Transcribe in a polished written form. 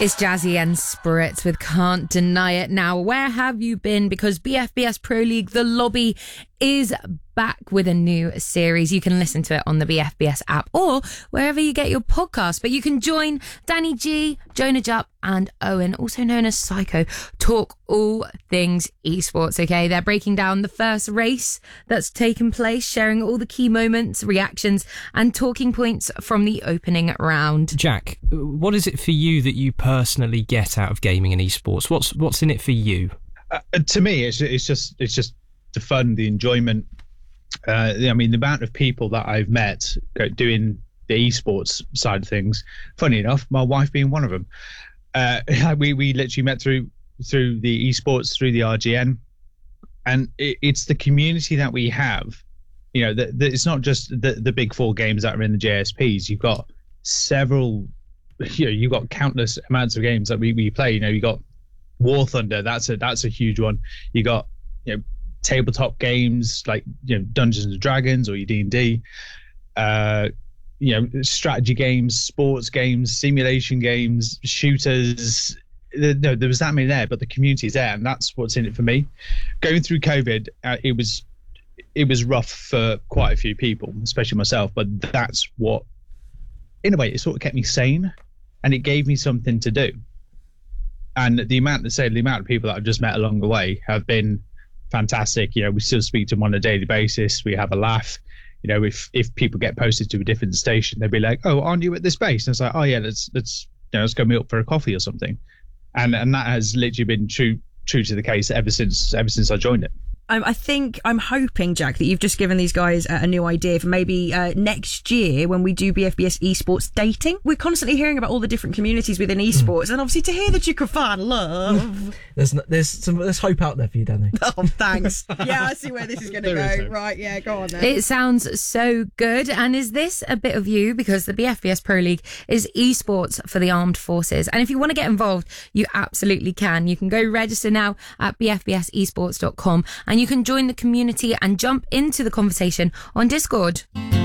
It's Jazzy and Spirits with Can't Deny It. Now, where have you been? Because BFBS Pro League, The Lobby, is back with a new series. You can listen to it on the BFBS app or wherever you get your podcast. But you can join Danny G, Jonah Jupp and Owen, also known as Psycho, talk all things esports, okay? They're breaking down the first race that's taken place, sharing all the key moments, reactions and talking points from the opening round. Jack, what is it for you that you personally get out of gaming and esports? What's in it for you? To me, it's just the fun, the enjoyment. I mean, the amount of people that I've met doing the esports side of things. Funny enough, my wife being one of them. We literally met through the esports, through the RGN, and it's the community that we have. You know, it's not just the big four games that are in the JSPs. You've got several. You know, you've got countless amounts of games that we play. You know, you got War Thunder. That's a huge one. You got tabletop games like Dungeons and Dragons or your D&D. Strategy games, sports games, simulation games, shooters. No, there was that many there, but the community is there, and that's what's in it for me. Going through COVID, it was rough for quite a few people, especially myself. But that's what, in a way, it sort of kept me sane, and it gave me something to do. And the amount of people that I've just met along the way have been fantastic. We still speak to them on a daily basis. We have a laugh. If people get posted to a different station, they'll be like, "Oh, aren't you at this base?" And it's like, "Oh yeah, let's go meet up for a coffee or something." And that has literally been true to the case ever since I joined it. I'm hoping, Jack, that you've just given these guys a new idea for maybe next year when we do BFBS esports dating. We're constantly hearing about all the different communities within esports, and obviously to hear that you can find love. There's hope out there for you, Danny. Oh, thanks. Yeah, I see where this is going to go. Right, yeah, go on then. It sounds so good. And is this a bit of you? Because the BFBS Pro League is esports for the armed forces. And if you want to get involved, you absolutely can. You can go register now at bfbsesports.com and you can join the community and jump into the conversation on Discord.